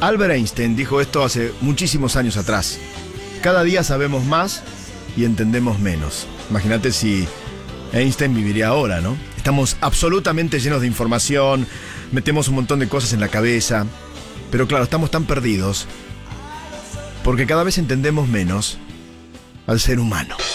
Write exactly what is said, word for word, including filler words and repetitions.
Albert Einstein dijo esto hace muchísimos años atrás. Cada día sabemos más y entendemos menos. Imagínate si Einstein viviría ahora, ¿no? Estamos absolutamente llenos de información, metemos un montón de cosas en la cabeza, pero claro, estamos tan perdidos porque cada vez entendemos menos al ser humano.